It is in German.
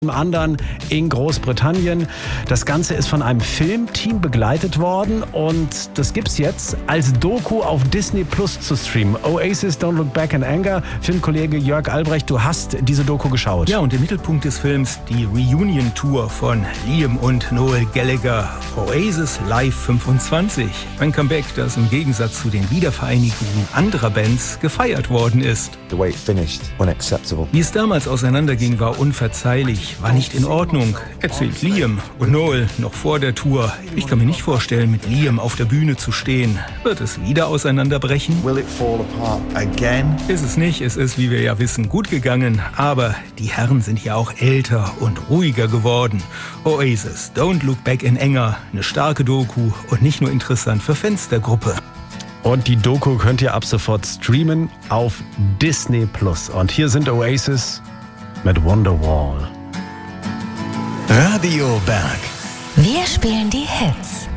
anderen in Großbritannien. Das Ganze ist von einem Filmteam begleitet worden und das gibt's jetzt als Doku auf Disney Plus zu streamen. Oasis, Don't Look Back in Anger. Filmkollege Jörg Albrecht, du hast diese Doku geschaut. Ja, und im Mittelpunkt des Films die Reunion-Tour von Liam und Noel Gallagher. Oasis Live 25. Ein Comeback, das im Gegensatz zu den Wiedervereinigungen anderer Bands gefeiert worden ist. The way it finished, unacceptable. Wie es damals auseinanderging, war unverzeihlich. War nicht in Ordnung, erzählt Liam und Noel noch vor der Tour. Ich kann mir nicht vorstellen, mit Liam auf der Bühne zu stehen. Wird es wieder auseinanderbrechen? Will it fall apart again? Ist es nicht, es ist, wie wir ja wissen, gut gegangen. Aber die Herren sind ja auch älter und ruhiger geworden. Oasis, Don't Look Back in Anger. Eine starke Doku und nicht nur interessant für Fans der Gruppe. Und die Doku könnt ihr ab sofort streamen auf Disney Plus. Und hier sind Oasis mit Wonderwall. Radio Berg. Wir spielen die Hits.